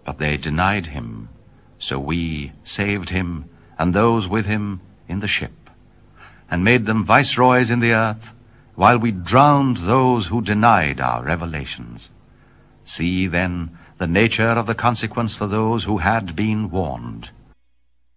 But they denied him. So we saved him and those with him in the ship, and made them viceroys in the earth, while we drowned those who denied our revelations. See, then, the nature of the consequence for those who had been warned.